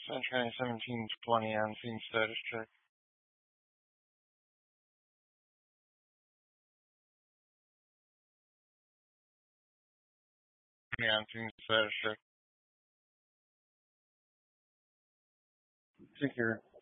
Century 1720 on scene status check. On scene status check. Take care.